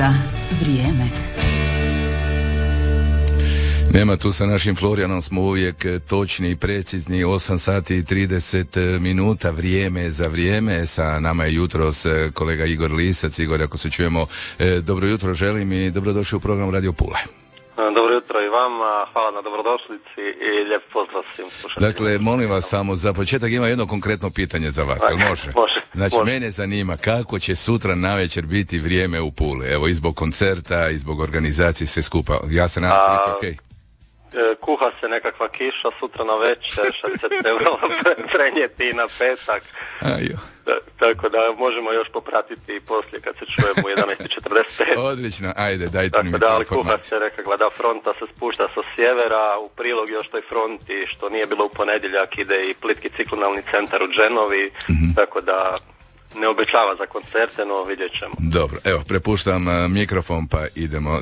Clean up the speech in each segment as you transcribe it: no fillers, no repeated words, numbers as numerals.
za vrijeme. Nema tu sa našim Florijanom, smo uvijek točni i precizni, 8 sati i 30 minuta, vrijeme za vrijeme. Sa nama je jutros kolega Igor Lisac. Igor, ako se čujemo, dobro jutro želim i dobrodošli u program Radio Pula. Dobro jutro i vama, hvala na dobrodošlici i lijep pozdrav svim slušateljima. Dakle, molim vas samo, za početak ima jedno konkretno pitanje za vas, jel može? Znači, mene zanima kako će sutra navečer biti vrijeme u Puli, evo i zbog koncerta, i zbog organizacije, sve skupa. Ja se nadam da je okej. Kuha se nekakva kiša sutra na večer, što će se trebalo prenijeti na petak. Tako da možemo još popratiti i poslije kad se čujemo u 11.45. Odlično, ajde, dajte mi informaciju. Da, ali kuha se nekakva, da fronta se spušta sa sjevera, u prilog još toj fronti, što nije bilo u ponedjeljak, ide i plitki ciklonalni centar u Dženovi, tako da ne obećava za koncerte, no vidjet ćemo. Dobro, evo, prepuštam mikrofon pa idemo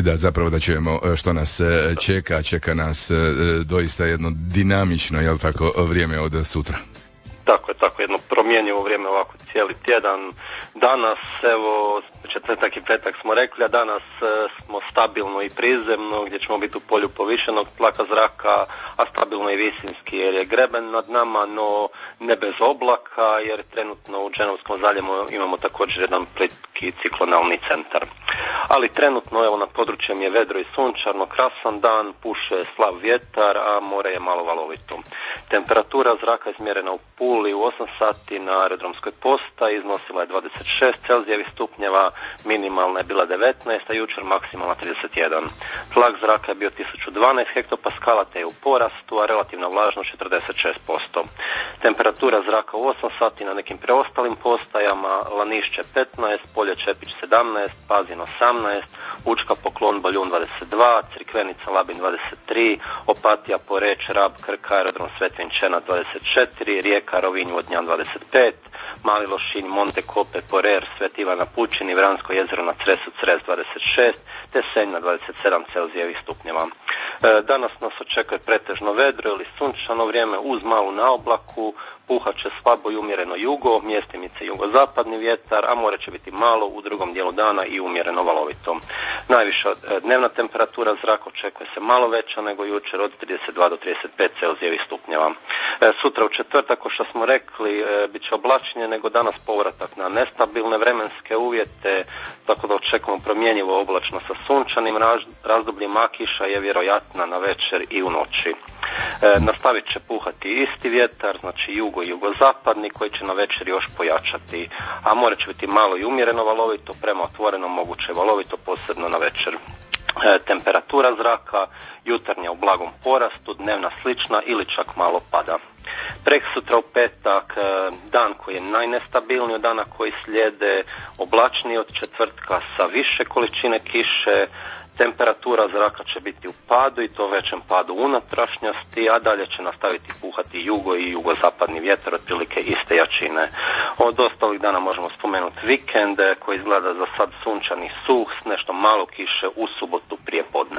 da čujemo što nas čeka. Čeka nas doista jedno dinamično, jel tako, vrijeme od sutra. Tako, jedno promjenjivo vrijeme ovako cijeli tjedan. Danas, evo, četvrtak i petak smo rekli, a danas smo stabilno i prizemno, gdje ćemo biti u polju povišenog tlaka zraka, a stabilno i visinski, jer je greben nad nama, no ne bez oblaka, jer trenutno u Dženovskom zaljevu imamo također jedan plitki ciklonalni centar. Ali trenutno, evo, nad područjem je vedro i sunčarno, krasan dan, puše slab vjetar, a more je malo valovito. Temperatura zraka izmjerena u Puli u 8 sati na aerodromskoj postaji iznosila je 26 Celzijevih stupnjeva, minimalna je bila 19, a jučer maksimalna 31. Tlak zraka je bio 1012 hektopaskala, te je u porastu, a relativna vlažnost 46%. Temperatura zraka u 8 sati na nekim preostalim postajama: Lanišće 15, Polje Čepić 17, Pazin 18, Učka Poklon Boljun 22, Crikvenica Labin 23, Opatija Poreć Rab Krka aerodrom Svetvinčena 24, Rijeka Rovinj Vodnjan 25, Mali Lošinj Monte Kope Porer Sveti Ivana Pučin i Vransko jezero na Cresu Cres 26, te Senj na 27 Celzijevih stupnjeva. Danas nas očekuje pretežno vedro ili sunčano vrijeme uz malu naoblaku, puhat će slabo i umjereno jugo, mjestimice jugozapadni vjetar, a more će biti malo u drugom dijelu dana i umjereno valovito. Najviša dnevna temperatura zraka očekuje se malo veća nego jučer, od 32 do 35 Celzijevih stupnjeva. Sutra u četvrtak, kao što smo rekli, bit će oblačnije nego danas, povratak na nestabilne vremenske uvjete, tako da očekujemo promjenjivo oblačno sa sunčanim razdobljima, a kiša je vjerojatna na večer i u noći. Nastavit će puhati isti vjetar, znači jugo i jugozapadni, koji će na večer još pojačati, a more će biti malo i umjereno valovito, prema otvorenom moguće valovito, posebno na večer. Temperatura zraka jutarnja u blagom porastu, dnevna slična ili čak malo pada. Preksutra u petak, dan koji je najnestabilniji od dana koji slijede, oblačniji od četvrtka sa više količine kiše. Temperatura zraka će biti u padu, i to većem padu unutrašnjosti, a dalje će nastaviti puhati jugo i jugozapadni vjetar otprilike iste jačine. Od ostalih dana možemo spomenuti vikend koji izgleda za sad sunčani, suh, s nešto malo kiše u subotu prije podne.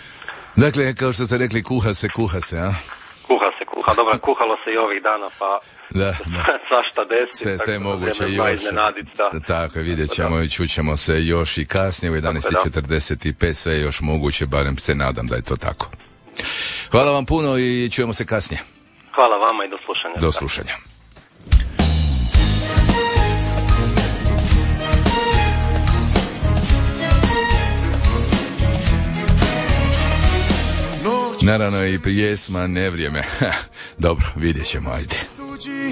Dakle, kao što ste rekli, kuha se, a? Kuha, dobro, kuhalo se i ovih dana, pa svašta desi, sve je moguće još. Tako, vidjet ćemo i čućemo se još i kasnije u 11.45, sve je još moguće, barem se nadam da je to tako. Hvala vam puno i čujemo se kasnije. Hvala vama i do slušanja. Do slušanja. Naravno i pjesma Nevrijeme. Dobro, vidjet ćemo, ajde.